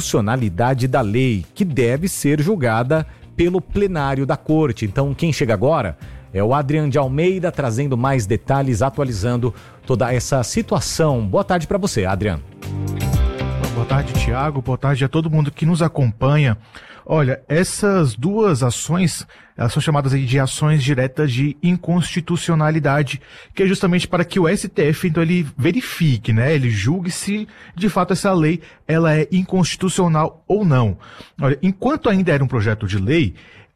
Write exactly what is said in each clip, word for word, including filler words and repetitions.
constitucionalidade da lei, que deve ser julgada pelo plenário da corte. Então, quem chega agora é o Adrian de Almeida, trazendo mais detalhes, atualizando toda essa situação. Boa tarde para você, Adrian. Boa tarde, Tiago. Boa tarde a todo mundo que nos acompanha. Olha, essas duas ações, elas são chamadas aí de ações diretas de inconstitucionalidade, que é justamente para que o S T F, então, ele verifique, né? Ele julgue se, de fato, essa lei, ela é inconstitucional ou não. Olha, enquanto ainda era um projeto de lei,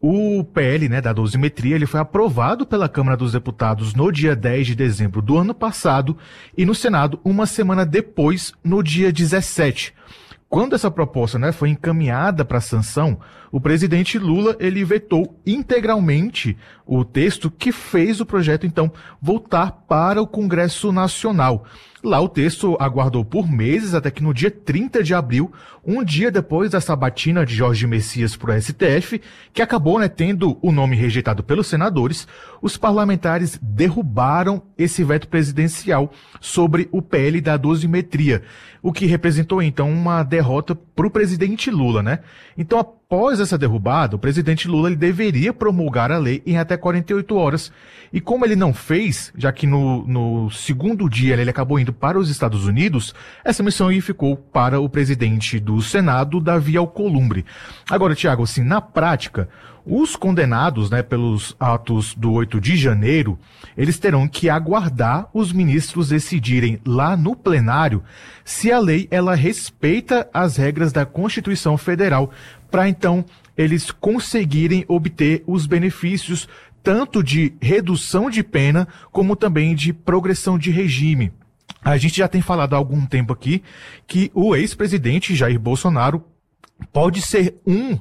o P L, né, da dosimetria, ele foi aprovado pela Câmara dos Deputados no dia dez de dezembro do ano passado e no Senado uma semana depois, no dia dezessete. Quando essa proposta, né, foi encaminhada para sanção, o presidente Lula, ele vetou integralmente o texto que fez o projeto, então, voltar para o Congresso Nacional. Lá o texto aguardou por meses, até que no dia trinta de abril, um dia depois da sabatina de Jorge Messias para o S T F, que acabou, né, tendo o nome rejeitado pelos senadores, os parlamentares derrubaram esse veto presidencial sobre o P L da dosimetria, o que representou, então, uma derrota para o presidente Lula, né? Então, após essa derrubada, o presidente Lula ele deveria promulgar a lei em até quarenta e oito horas. E como ele não fez, já que no, no segundo dia ele acabou indo para os Estados Unidos, essa missão aí ficou para o presidente do Senado, Davi Alcolumbre. Agora, Tiago, assim, na prática, os condenados, né, pelos atos do oito de janeiro, eles terão que aguardar os ministros decidirem lá no plenário se a lei ela respeita as regras da Constituição Federal, para então eles conseguirem obter os benefícios tanto de redução de pena como também de progressão de regime. A gente já tem falado há algum tempo aqui que o ex-presidente Jair Bolsonaro pode ser um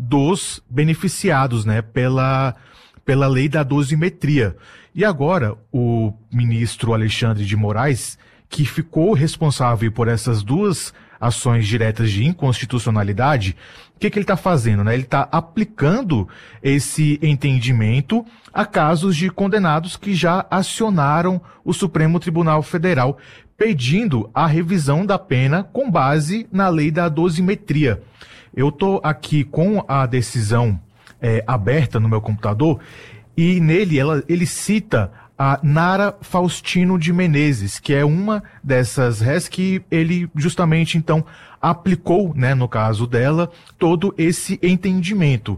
dos beneficiados, né, pela, pela lei da dosimetria. E agora, o ministro Alexandre de Moraes, que ficou responsável por essas duas ações diretas de inconstitucionalidade, o que, que ele está fazendo, né? Ele está aplicando esse entendimento a casos de condenados que já acionaram o Supremo Tribunal Federal, pedindo a revisão da pena com base na lei da dosimetria. Eu estou aqui com a decisão é, aberta no meu computador e nele ela, ele cita a Nara Faustino de Menezes, que é uma dessas réis que ele justamente, então, aplicou, né, no caso dela, todo esse entendimento.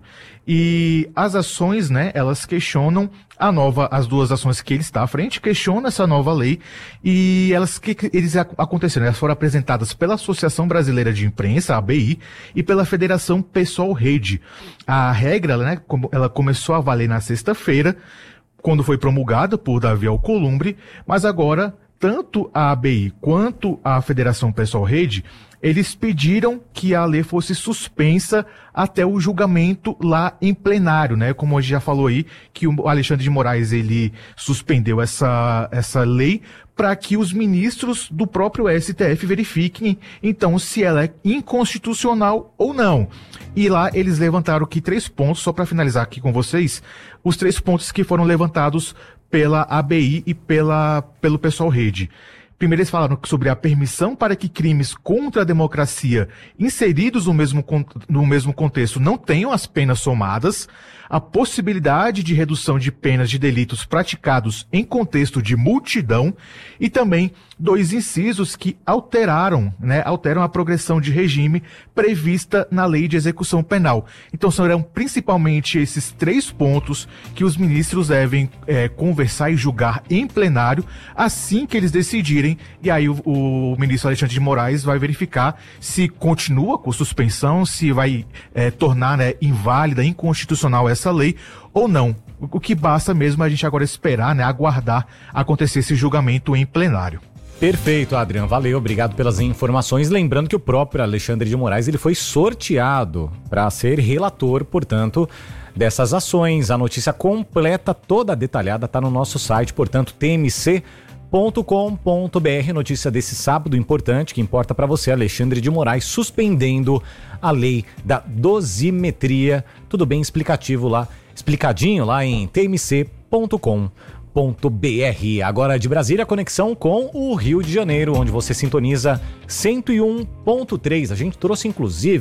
E as ações, né, elas questionam a nova, as duas ações que ele está à frente, questionam essa nova lei e elas, que, que eles aconteceram? Elas foram apresentadas pela Associação Brasileira de Imprensa, a B I, e pela Federação Pessoal Rede. A regra, né, ela começou a valer na sexta-feira, quando foi promulgada por Davi Alcolumbre, mas agora, tanto a A B I quanto a Federação Pessoal Rede, eles pediram que a lei fosse suspensa até o julgamento lá em plenário, né? Como a gente já falou aí, que o Alexandre de Moraes, ele suspendeu essa, essa lei para que os ministros do próprio S T F verifiquem, então, se ela é inconstitucional ou não. E lá eles levantaram aqui três pontos, só para finalizar aqui com vocês, os três pontos que foram levantados pela A B I e pela, pelo Pessoal Rede. Primeiro, eles falaram sobre a permissão para que crimes contra a democracia inseridos no mesmo, no mesmo contexto não tenham as penas somadas, a possibilidade de redução de penas de delitos praticados em contexto de multidão e também dois incisos que alteraram, né, alteram a progressão de regime prevista na Lei de Execução Penal. Então, serão principalmente esses três pontos que os ministros devem é, conversar e julgar em plenário assim que eles decidirem. E aí o, o ministro Alexandre de Moraes vai verificar se continua com suspensão, se vai é, tornar, né, inválida, inconstitucional essa lei ou não. O que basta mesmo é a gente agora esperar, né, aguardar acontecer esse julgamento em plenário. Perfeito, Adriano. Valeu, obrigado pelas informações. Lembrando que o próprio Alexandre de Moraes ele foi sorteado para ser relator, portanto, dessas ações. A notícia completa, toda detalhada, está no nosso site, portanto, t m c ponto com ponto b r. Notícia desse sábado importante, que importa para você, Alexandre de Moraes, suspendendo a lei da dosimetria. Tudo bem explicativo lá, explicadinho lá em t m c ponto com ponto b r. Agora de Brasília, conexão com o Rio de Janeiro, onde você sintoniza cento e um ponto três. A gente trouxe inclusive